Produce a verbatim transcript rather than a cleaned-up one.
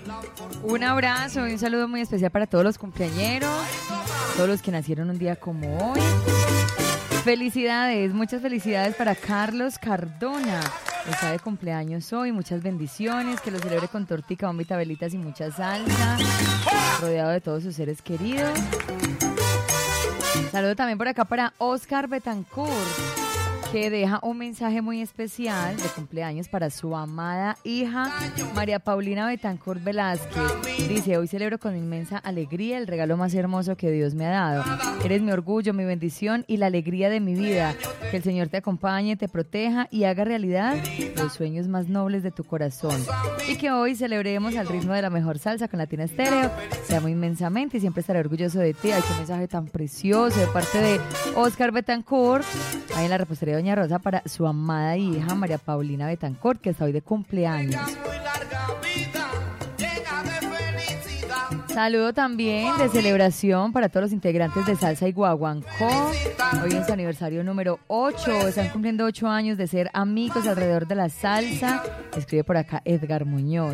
Un abrazo y un saludo muy especial para todos los cumpleañeros, todos los que nacieron un día como hoy. Felicidades, muchas felicidades para Carlos Cardona. Está de cumpleaños hoy, muchas bendiciones, que lo celebre con tortica, bombita, velitas y mucha salsa, rodeado de todos sus seres queridos. Saludo también por acá para Oscar Betancourt, que deja un mensaje muy especial de cumpleaños para su amada hija María Paulina Betancourt Velázquez. Dice: hoy celebro con inmensa alegría el regalo más hermoso que Dios me ha dado. Eres mi orgullo, mi bendición y la alegría de mi vida. Que el Señor te acompañe, te proteja y haga realidad los sueños más nobles de tu corazón. Y que hoy celebremos al ritmo de la mejor salsa con Latina Estéreo. Te amo inmensamente y siempre estaré orgulloso de ti. Ay, qué mensaje tan precioso de parte de Oscar Betancourt, ahí en la repostería Doña Rosa, para su amada hija María Paulina Betancourt, que está hoy de cumpleaños. Saludo también de celebración para todos los integrantes de Salsa y Guaguancó. Hoy es su aniversario número ocho. Están cumpliendo ocho años de ser amigos alrededor de la salsa. Escribe por acá Edgar Muñoz.